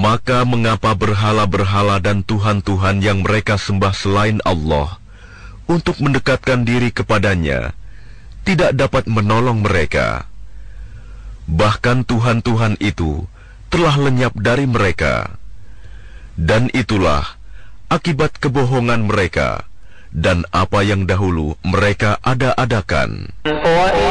Maka mengapa berhala-berhala dan tuhan-tuhan yang mereka sembah selain Allah untuk mendekatkan diri kepadanya tidak dapat menolong mereka? Bahkan tuhan-tuhan itu telah lenyap dari mereka. Dan itulah akibat kebohongan mereka dan apa yang dahulu mereka ada-adakan.